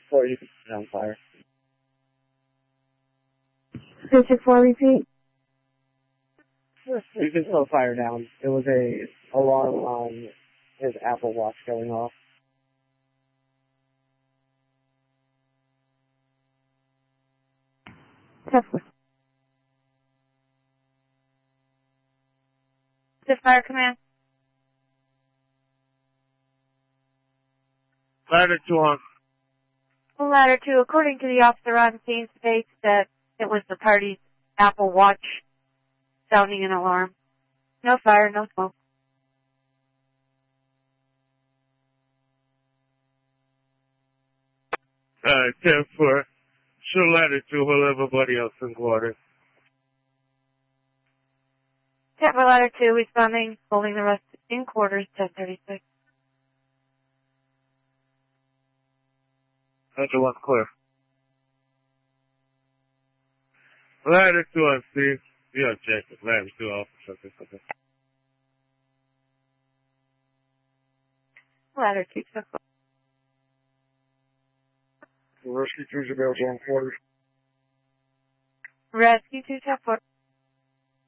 4, you can put it on fire. 364, repeat. You can slow fire down. It was a alarm on his Apple Watch going off. Tesla. The fire command. Ladder 2 on. Ladder 2, according to the officer on scene, states that it was the party's Apple Watch sounding an alarm. No fire, no smoke. Alright, 10-4. Show ladder 2, hold everybody else in quarters. Tampa Ladder 2, responding, holding the rest in quarters, 1036. Ladder 1 clear. Ladder 2 on scene. Yeah, check it. Ladder 2 officer. Okay. Ladder 2, took Rescue 2's available in quarters. Rescue 2, took